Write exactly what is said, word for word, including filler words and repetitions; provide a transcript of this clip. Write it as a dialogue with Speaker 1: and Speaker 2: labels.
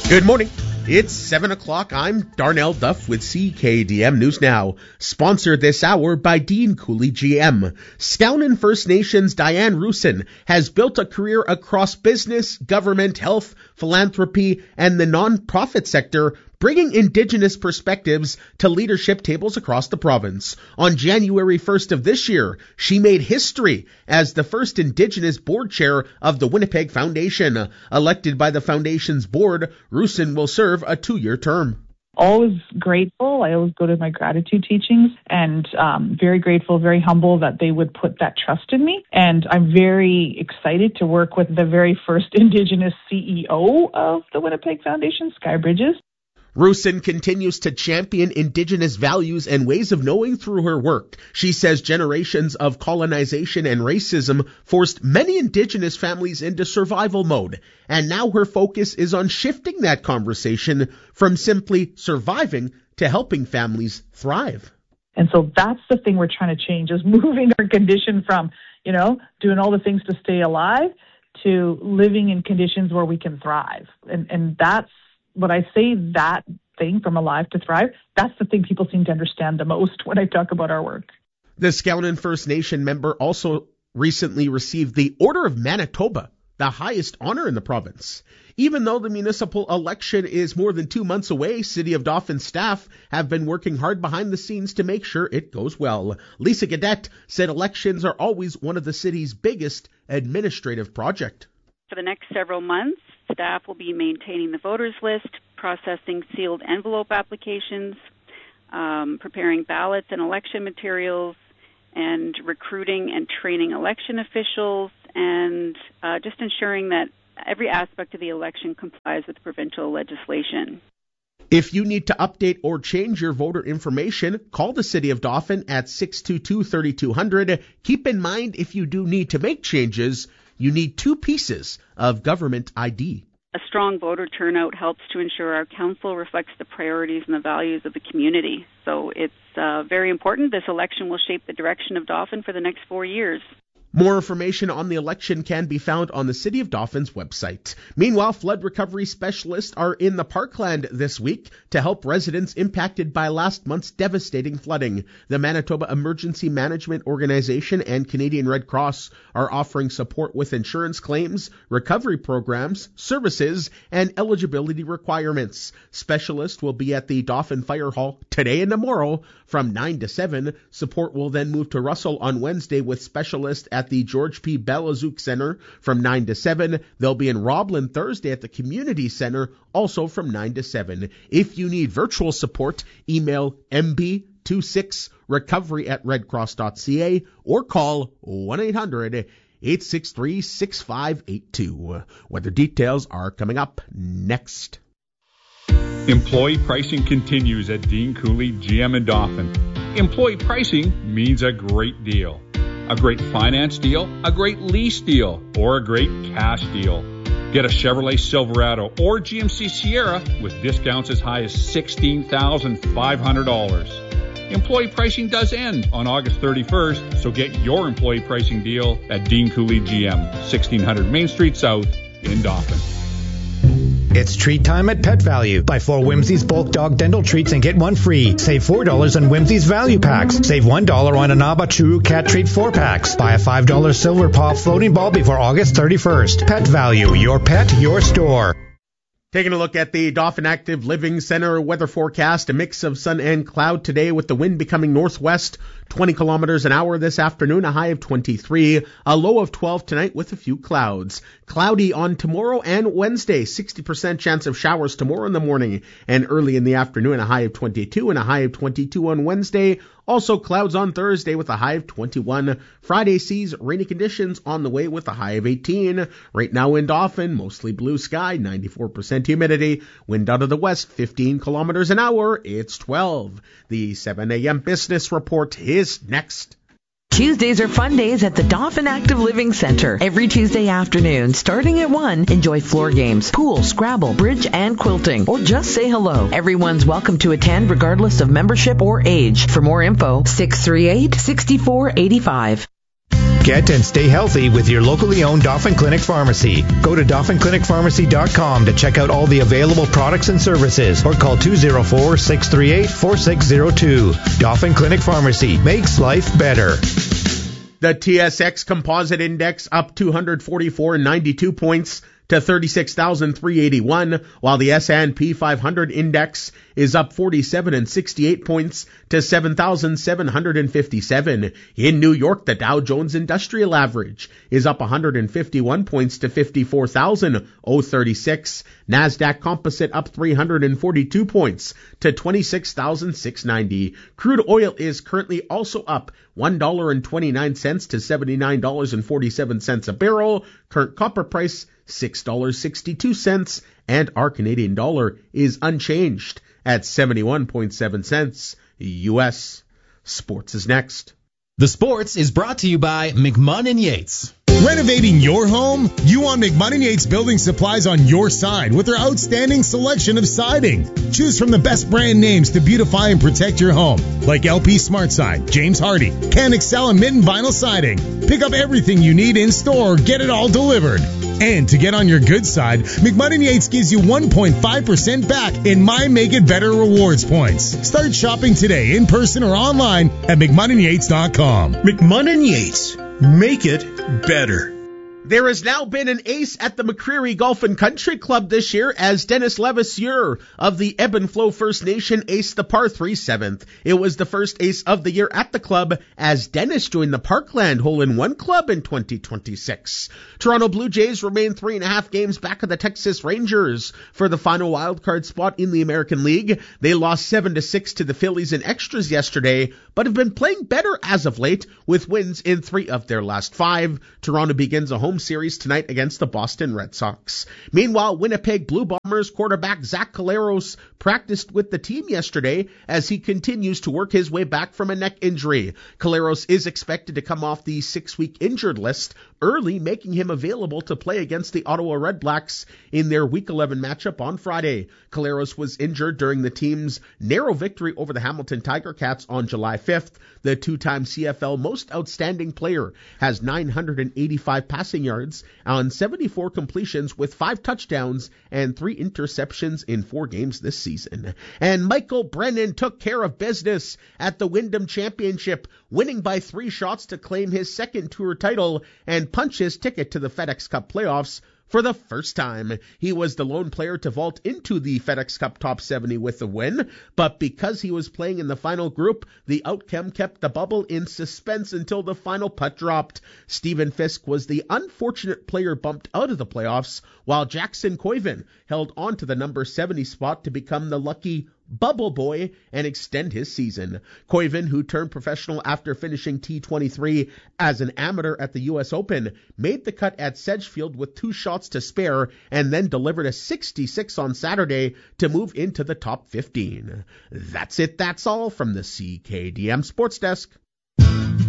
Speaker 1: Good morning. It's seven o'clock. I'm Darnell Duff with C K D M News Now, sponsored this hour by Dean Cooley G M. Skowhenan First Nations Diane Rusin has built a career across business, government, health, philanthropy, and the non-profit sector, bringing Indigenous perspectives to leadership tables across the province. On January first of this year, she made history as the first Indigenous board chair of the Winnipeg Foundation. Elected by the Foundation's board, Rusin will serve a two-year term.
Speaker 2: Always grateful. I always go to my gratitude teachings, and um, very grateful, very humble that they would put that trust in me. And I'm very excited to work with the very first Indigenous C E O of the Winnipeg Foundation, Sky Bridges.
Speaker 1: Rusin continues to champion Indigenous values and ways of knowing through her work. She says generations of colonization and racism forced many Indigenous families into survival mode, and now her focus is on shifting that conversation from simply surviving to helping families thrive.
Speaker 2: And so that's the thing we're trying to change, is moving our condition from, you know, doing all the things to stay alive to living in conditions where we can thrive. And and that's when I say that thing, from alive to thrive, that's the thing people seem to understand the most when I talk about our work.
Speaker 1: The Skowhenan First Nation member also recently received the Order of Manitoba, the highest honor in the province. Even though the municipal election is more than two months away, City of Dauphin staff have been working hard behind the scenes to make sure it goes well. Lisa Gadet said elections are always one of the city's biggest administrative projects.
Speaker 3: For the next several months, staff will be maintaining the voters list, processing sealed envelope applications, um, preparing ballots and election materials, and recruiting and training election officials, and uh, just ensuring that every aspect of the election complies with provincial legislation.
Speaker 1: If you need to update or change your voter information, call the City of Dauphin at six two two, three two zero zero. Keep in mind, if you do need to make changes, you need two pieces of government I D.
Speaker 3: A strong voter turnout helps to ensure our council reflects the priorities and the values of the community. So it's uh, very important. This election will shape the direction of Dauphin for the next four years.
Speaker 1: More information on the election can be found on the City of Dauphin's website. Meanwhile, flood recovery specialists are in the Parkland this week to help residents impacted by last month's devastating flooding. The Manitoba Emergency Management Organization and Canadian Red Cross are offering support with insurance claims, recovery programs, services, and eligibility requirements. Specialists will be at the Dauphin Fire Hall today and tomorrow from nine to seven. Support will then move to Russell on Wednesday with specialists at the George P. Belazook Center from nine to seven. They'll be in Roblin Thursday at the Community Center, also from nine to seven. If you need virtual support, email m b two six recovery at redcross dot c a or call one eight hundred, eight six three, six five eight two. Weather details are coming up next.
Speaker 4: Employee pricing continues at Dean Cooley G M in Dauphin. Employee pricing means a great deal. A great finance deal, a great lease deal, or a great cash deal. Get a Chevrolet Silverado or G M C Sierra with discounts as high as sixteen thousand five hundred dollars. Employee pricing does end on August thirty-first, so get your employee pricing deal at Dean Cooley G M, sixteen hundred Main Street South in Dauphin.
Speaker 5: It's treat time at Pet Value. Buy four Whimsy's bulk dog dental treats and get one free. Save four dollars on Whimsy's value packs. Save one dollar on a Naba Churu cat treat four packs. Buy a five dollar Silver Paw floating ball before August thirty-first. Pet Value, your pet, your store.
Speaker 1: Taking a look at the Dauphin Active Living Center weather forecast, a mix of sun and cloud today with the wind becoming northwest, twenty kilometers an hour this afternoon, a high of twenty-three, a low of twelve tonight with a few clouds. Cloudy on tomorrow and Wednesday, sixty percent chance of showers tomorrow in the morning and early in the afternoon, a high of twenty-two and a high of twenty-two on Wednesday. Also clouds on Thursday with a high of twenty-one. Friday sees rainy conditions on the way with a high of eighteen. Right now in Dauphin, mostly blue sky, ninety-four percent humidity. Wind out of the west, fifteen kilometers an hour. It's twelve. The seven a.m. business report is next.
Speaker 6: Tuesdays are fun days at the Dauphin Active Living Center. Every Tuesday afternoon, starting at one, enjoy floor games, pool, Scrabble, bridge, and quilting. Or just say hello. Everyone's welcome to attend regardless of membership or age. For more info, six three eight, six four eight five.
Speaker 5: Get and stay healthy with your locally owned Dauphin Clinic Pharmacy. Go to dauphin clinic pharmacy dot com to check out all the available products and services or call two oh four, six three eight, four six oh two. Dauphin Clinic Pharmacy makes life better.
Speaker 1: The T S X Composite Index up two hundred forty-four point nine two points to thirty-six thousand three hundred eighty-one, while the S and P five hundred Index is up forty-seven and sixty-eight points to seven thousand seven hundred fifty-seven. In New York, the Dow Jones Industrial Average is up one hundred fifty-one points to fifty-four thousand thirty-six. NASDAQ Composite up three hundred forty-two points to twenty-six thousand six hundred ninety. Crude oil is currently also up one dollar and twenty-nine cents to seventy-nine dollars and forty-seven cents a barrel. Current copper price six dollars and sixty-two cents, and our Canadian dollar is unchanged at seventy-one point seven cents U S. Sports is next.
Speaker 7: The Sports is brought to you by McMahon and Yates.
Speaker 8: Renovating your home? You want McMahon and Yates Building Supplies on your side with their outstanding selection of siding. Choose from the best brand names to beautify and protect your home, like L P SmartSide, James Hardy, Can Excel, and Mitten Vinyl Siding. Pick up everything you need in store or get it all delivered. And to get on your good side, McMahon and Yates gives you one point five percent back in My Make It Better rewards points. Start shopping today in person or online at mcmahon and yates dot com.
Speaker 9: McMahon and Yates. Make it better.
Speaker 1: There has now been an ace at the McCreary Golf and Country Club this year as Dennis Levasseur of the Ebb and Flow First Nation aced the par three seventh. It was the first ace of the year at the club as Dennis joined the Parkland Hole-in-One Club in twenty twenty-six. Toronto Blue Jays remain three and a half games back of the Texas Rangers for the final wildcard spot in the American League. They lost seven to six to the Phillies in extras yesterday, but have been playing better as of late with wins in three of their last five. Toronto begins a home series tonight against the Boston Red Sox. Meanwhile, Winnipeg Blue Bombers quarterback Zach Collaros practiced with the team yesterday as he continues to work his way back from a neck injury. Collaros is expected to come off the six-week injured list early, making him available to play against the Ottawa Redblacks in their Week eleven matchup on Friday. Collaros was injured during the team's narrow victory over the Hamilton Tiger Cats on July fifth. The two-time C F L Most Outstanding Player has nine hundred eighty-five passing yards on seventy-four completions with five touchdowns and three interceptions in four games this season. And Michael Brennan took care of business at the Wyndham Championship, winning by three shots to claim his second tour title and punch his ticket to the FedEx Cup playoffs for the first time. He was the lone player to vault into the FedEx Cup top seventy with the win, but because he was playing in the final group, the outcome kept the bubble in suspense until the final putt dropped. Stephen Fisk was the unfortunate player bumped out of the playoffs, while Jackson Koivin held on to the number seventy spot to become the lucky Bubble Boy and extend his season. Koivin, who turned professional after finishing T twenty-three as an amateur at the U S Open, made the cut at Sedgefield with two shots to spare and then delivered a sixty-six on Saturday to move into the top fifteen. That's it, that's all from the C K D M Sports Desk.